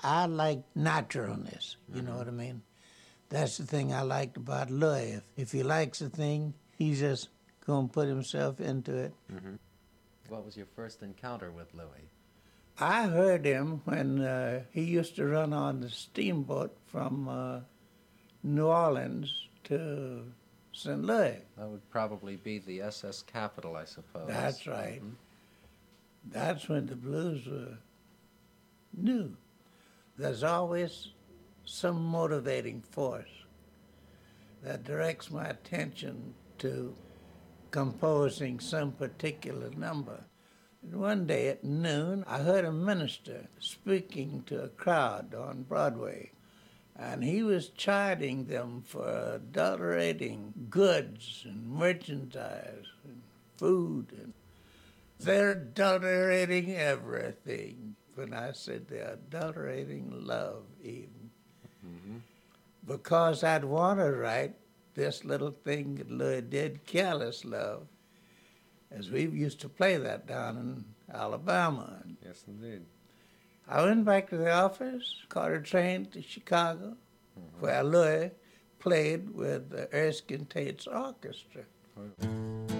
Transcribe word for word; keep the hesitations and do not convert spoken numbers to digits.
I like naturalness, you mm-hmm. know what I mean? That's the thing I liked about Louis. If, if he likes a thing, he's just going to put himself into it. Mm-hmm. What was your first encounter with Louis? I heard him when uh, he used to run on the steamboat from uh, New Orleans to Saint Louis. That would probably be the S S Capital, I suppose. That's right. Mm-hmm. That's when the blues were new. There's always some motivating force that directs my attention to composing some particular number. And one day at noon, I heard a minister speaking to a crowd on Broadway, and he was chiding them for adulterating goods and merchandise and food. And they're adulterating everything. When I said they're adulterating love even. Mm-hmm. Because I'd want to write this little thing that Louis did, Careless Love, as we used to play that down in Alabama. Yes, indeed. I went back to the office, caught a train to Chicago, mm-hmm. where Louis played with the Erskine Tate's orchestra.